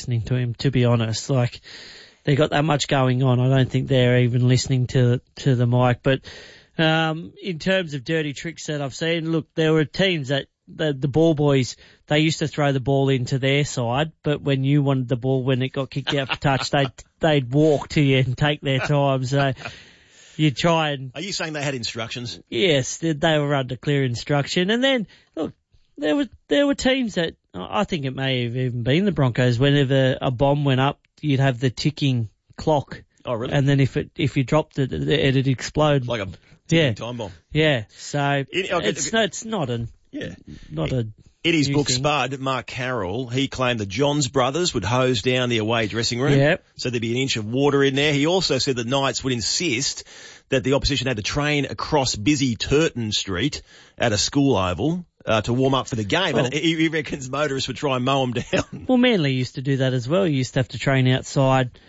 listening to him, to be honest. Like, they got that much going on. I don't think they're even listening to the mic. But in terms of dirty tricks that I've seen, look, there were teams that the ball boys, they used to throw the ball into their side, but when you wanted the ball, when it got kicked out for touch, they'd walk to you and take their time. So you try and... Are you saying they had instructions? Yes, they were under clear instruction. And then, look, there were teams that, I think it may have even been the Broncos, whenever a bomb went up, you'd have the ticking clock. Oh, really? And then if you dropped it, it'd explode. Like a ticking time bomb. Yeah, so it's not an... Yeah. Not a... In his book, Spud, Mark Carroll, he claimed the Johns brothers would hose down the away dressing room. Yep. So there'd be an inch of water in there. He also said the Knights would insist that the opposition had to train across busy Turton Street at a school oval to warm up for the game. Well, and he reckons motorists would try and mow them down. Well, Manly used to do that as well. You used to have to train outside,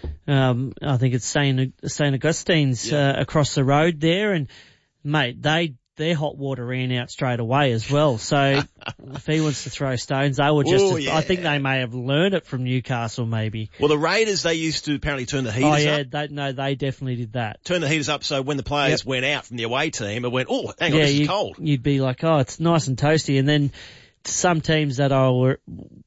I think it's St. Augustine's across the road there. And, mate, their hot water ran out straight away as well. So if he wants to throw stones, they were just... I think they may have learned it from Newcastle, maybe. Well, the Raiders, they used to apparently turn the heaters up. They definitely did that. Turn the heaters up so when the players went out from the away team, it went, oh, hang on, this is cold. You'd be like, oh, it's nice and toasty. And then some teams that I were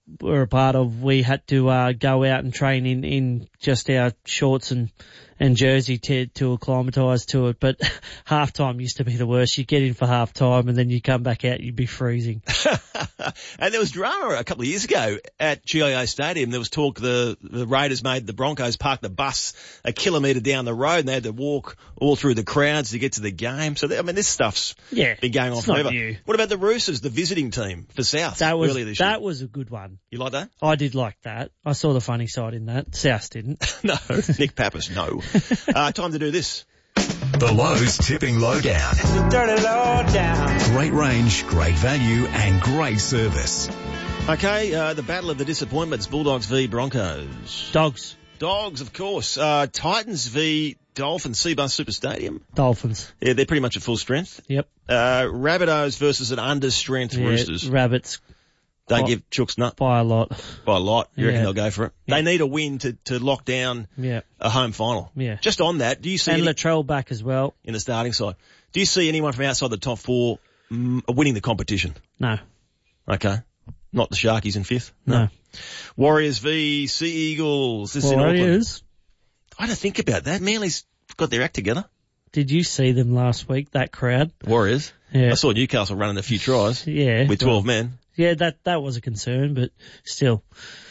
a part of, we had to go out and train in just our shorts and jersey to acclimatise to it. But half-time used to be the worst. You get in for half-time and then you come back out, you'd be freezing. And there was drama a couple of years ago at GIO Stadium. There was talk the Raiders made the Broncos park the bus a kilometre down the road and they had to walk all through the crowds to get to the game. So, this stuff's been going on forever. What about the Roosters, the visiting team for South earlier this year? That was a good one. You like that? I did like that. I saw the funny side in that. South didn't. No, Nick Pappas, no. Time to do this. The Lowe's Tipping Lowdown. The dirty lowdown. Great range, great value and great service. Okay, the battle of the disappointments, Bulldogs v Broncos. Dogs, of course. Titans v Dolphins, Seabus Super Stadium. Dolphins. Yeah, they're pretty much at full strength. Yep. Rabbitohs versus an under-strength Roosters. Rabbits. Don't give Chooks nut. By a lot. You reckon they'll go for it? Yeah. They need a win to lock down a home final. Yeah. Just on that, do you see... And Latrell back as well. In the starting side. Do you see anyone from outside the top four winning the competition? No. Okay. Not the Sharkies in fifth? No. Warriors v Sea Eagles. This Warriors. is in Auckland. I don't think about that. Manly's got their act together. Did you see them last week, that crowd? Warriors? Yeah. I saw Newcastle running a few tries. Yeah. With 12 men. Yeah, that was a concern, but still,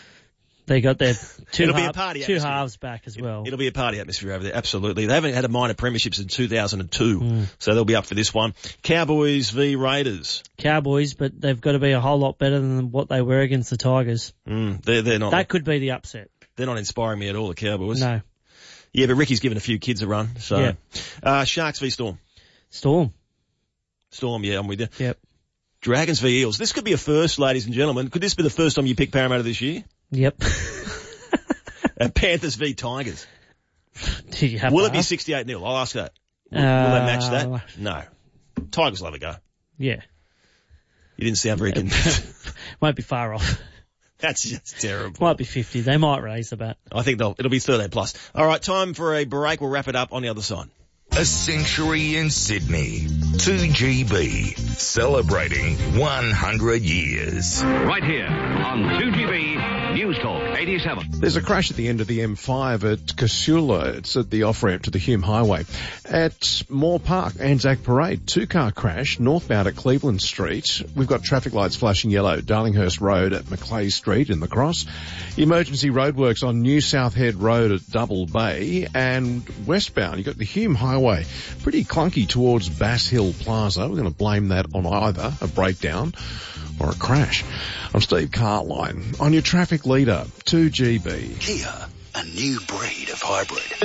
they got their two halves back as well. It'll be a party atmosphere over there, absolutely. They haven't had a minor premiership since 2002, so they'll be up for this one. Cowboys v Raiders. Cowboys, but they've got to be a whole lot better than what they were against the Tigers. They're not. That could be the upset. They're not inspiring me at all, the Cowboys. No. Yeah, but Ricky's given a few kids a run, so. Yeah. Sharks v Storm. Storm, yeah, I'm with you. Yep. Dragons v Eels. This could be a first, ladies and gentlemen. Could this be the first time you pick Parramatta this year? Yep. And Panthers v Tigers. Do you have Will it be 68-0? I'll ask that. Will they match that? No. Tigers will have a go. Yeah. You didn't sound very convinced. Won't be far off. That's just terrible. Might be 50. They might raise the bat. I think it'll be 13 plus. All right, time for a break. We'll wrap it up on the other side. A century in Sydney. 2GB. Celebrating 100 years. Right here on 2GB News Talk 87. There's a crash at the end of the M5 at Casula. It's at the off-ramp to the Hume Highway. At Moore Park, Anzac Parade, two-car crash northbound at Cleveland Street. We've got traffic lights flashing yellow. Darlinghurst Road at Macleay Street in the Cross. Emergency roadworks on New South Head Road at Double Bay. And westbound, you've got the Hume Highway. Pretty clunky towards Bass Hill Plaza. We're going to blame that on either a breakdown or a crash. I'm Steve Cartline on your traffic leader, 2GB. Kia, a new breed of hybrid.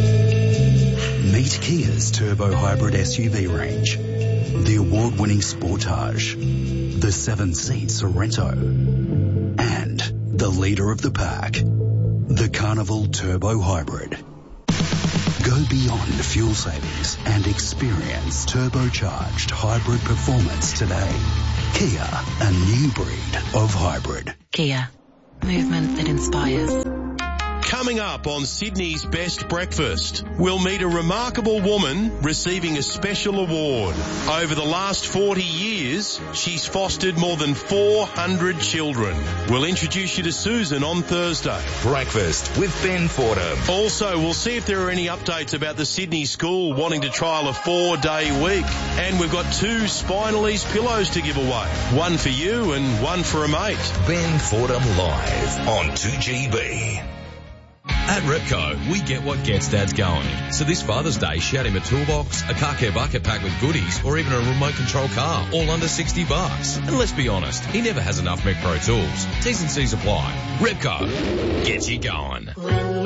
Meet Kia's turbo hybrid SUV range. The award-winning Sportage, the 7-seat Sorento, and the leader of the pack, the Carnival Turbo Hybrid. Go beyond fuel savings and experience turbocharged hybrid performance today. Kia, a new breed of hybrid. Kia, Movement that inspires. Coming up on Sydney's Best Breakfast, we'll meet a remarkable woman receiving a special award. Over the last 40 years, she's fostered more than 400 children. We'll introduce you to Susan on Thursday. Breakfast with Ben Fordham. Also, we'll see if there are any updates about the Sydney school wanting to trial a 4-day week. And we've got 2 Spinal Ease pillows to give away. One for you and one for a mate. Ben Fordham live on 2GB. At Repco, we get what gets dads going. So this Father's Day, shout him a toolbox, a car care bucket packed with goodies, or even a remote control car, all under $60. And let's be honest, he never has enough Mech Pro tools. T's and C's apply. Repco gets you going.